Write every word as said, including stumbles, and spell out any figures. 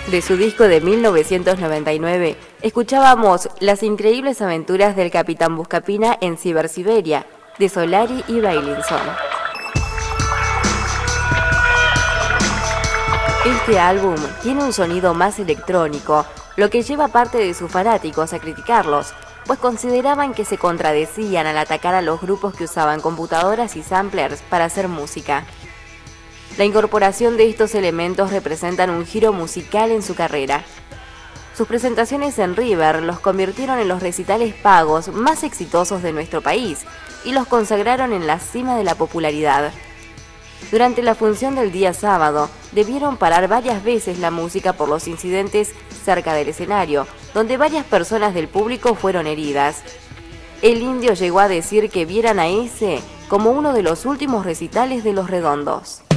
De su disco de mil novecientos noventa y nueve, escuchábamos Las increíbles aventuras del Capitán Buscapina en Cibersiberia, de Solari y Bailinson. Este álbum tiene un sonido más electrónico, lo que lleva a parte de sus fanáticos a criticarlos, pues consideraban que se contradecían al atacar a los grupos que usaban computadoras y samplers para hacer música. La incorporación de estos elementos representan un giro musical en su carrera. Sus presentaciones en River los convirtieron en los recitales pagos más exitosos de nuestro país y los consagraron en la cima de la popularidad. Durante la función del día sábado, debieron parar varias veces la música por los incidentes cerca del escenario, donde varias personas del público fueron heridas. El Indio llegó a decir que vieran a ese como uno de los últimos recitales de Los Redondos.